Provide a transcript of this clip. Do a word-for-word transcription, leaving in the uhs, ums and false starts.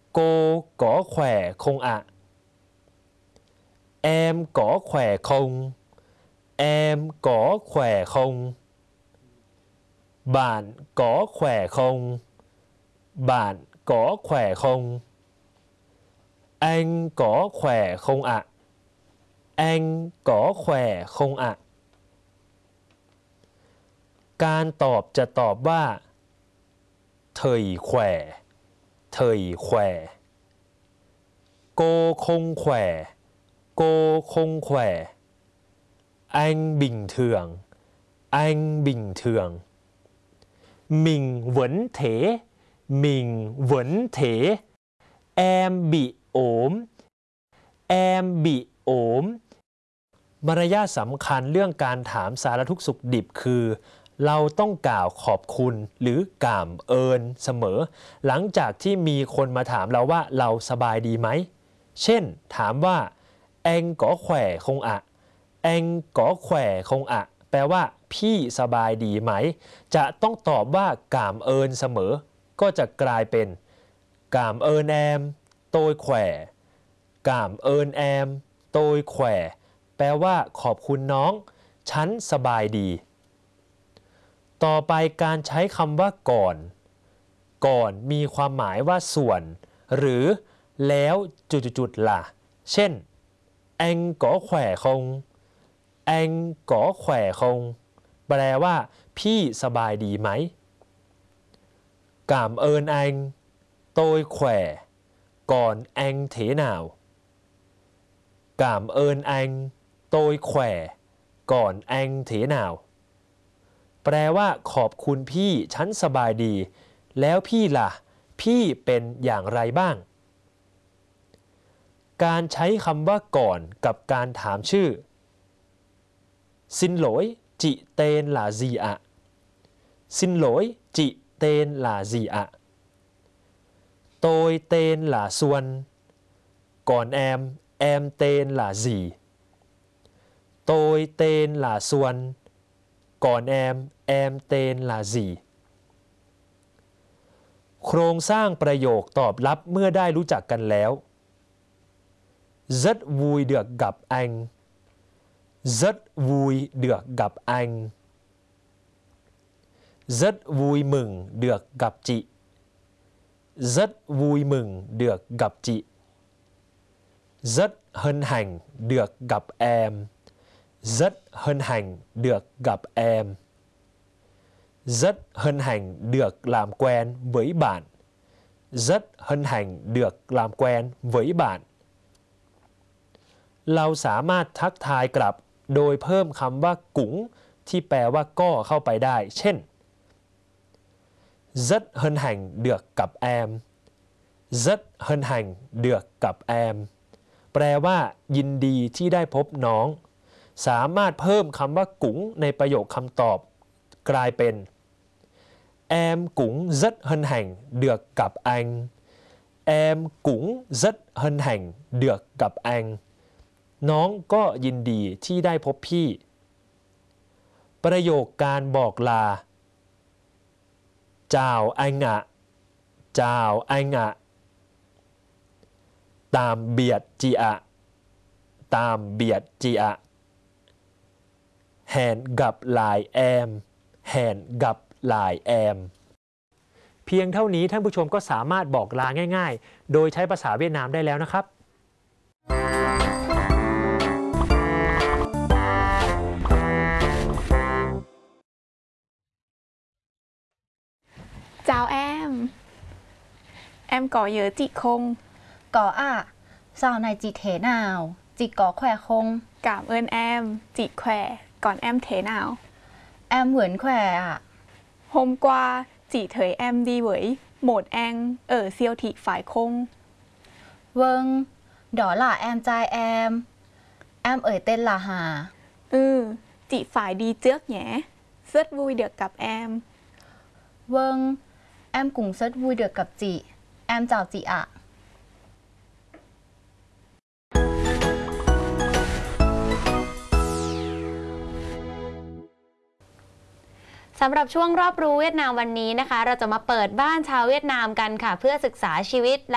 Cô có khỏe không ạ? Em có khỏe không? Em có khỏe không? Bạn có khỏe không? Bạn có khỏe không? Anh có khỏe không ạ? Anh có khỏe không ạ? การตอบจะตอบว่าเถยแขว่เถยแขว่โกคงแขว่โกคงแขว่อังบิงเถืองอังบิงเถืองมิงเหวินเถมิงเหวินเถแอมบิโอมแอมบิโอมมารยาทสำคัญเรื่องการถามสารทุกข์สุขดิบคือเราต้องกล่าวขอบคุณหรือกล่าวเอิญเสมอหลังจากที่มีคนมาถามเราว่าเราสบายดีไหมเช่นถามว่าแองก๋อแขว่คงอะแองก๋อแขว่คงอะแปลว่าพี่สบายดีไหมจะต้องตอบว่ากล่าวเอิญเสมอก็จะกลายเป็นกล่าวเอิญแอมโตยแขว่กล่าวเอิญแอมโตยแขว่แปลว่าขอบคุณน้องฉันสบายดีต่อไปการใช้คำว่าก่อนก่อนมีความหมายว่าส่วนหรือแล้วจุดๆล่ะเช่นแองก๋อแขว่คงแองก๋อแขว่คงแปลว่าพี่สบายดีไหมกามเอิญแองโตยแขว่ก่อนแองเถหนาวกามเอิญแองโตยแขว่ก่อนแองเถหนาวแปลว่าขอบคุณพี่ฉันสบายดีแล้วพี่ล่ะพี่เป็นอย่างไรบ้างการใช้คำว่าก่อนกับการถามชื่อซินโหลยจิเตนหลาซีอะซินโหลยจิเตนหลาซีอะโตยเตนหลาส่วนก่อนแอมแอมเตนหลาซีโตยเตนหลาส่วนก่อนแอมแอมเตนลาซีโครงสร้างประโยคตอบรับเมื่อได้รู้จักกันแล้ว rất vui được gặp anh rất vui được gặp anh rất vui mừng được gặp chị rất vui mừng được gặp chị rất hân hạnh được gặp em rất hân hạnh được gặp em rất hân hạnh được làm quen với bạn rất hân hạnh được làm quen với bạn เราสามารถทักทายกลับโดยเพิ่มคำว่ากุ๋งที่แปลว่าก็เข้าไปได้เช่น rất hân hạnh được gặp em rất hân hạnh được gặp em แปลว่ายินดีที่ได้พบน้องสามารถเพิ่มคำว่ากุ๋งในประโยคคำตอบกลายเป็น em cũng rất hân hạnh được gặp anh em cũng rất hân hạnh được gặp anh น้องก็ยินดีที่ได้พบพี่ประโยคการบอกลา chào anh ạ chào anh ạ tạm biệt chị ạ tạm biệt chị ạ hẹn gặp lại em hẹn gặp lại em เพียงเท่านี้ท่านผู้ชมก็สามารถบอกลาง่ายๆโดยใช้ภาษาเวียดนามได้แล้วนะครับ Chào em. Em có nhớ chị không? Có ạ. Dạo này chị thế nào? Chị có khỏe không? Cảm ơn em. Chị khỏe. Còn em thế nào? Em vẫn khỏe ạ. Hôm qua chị thấy em đi với một anh ở siêu thị phải không? Vâng, đó là em trai em. Em ấy tên là Hà. Ừ, chị phải đi trước nhé. Rất vui được gặp em. Vâng, em cũng rất vui được gặp chị. Em chào chị ạ. สำหรับช่วงรอบรู้เวียดนามวันนี้นะคะเราจะมาเปิดบ้านชาวเวียดนามกันค่ะเพื่อศึกษาชีวิตและ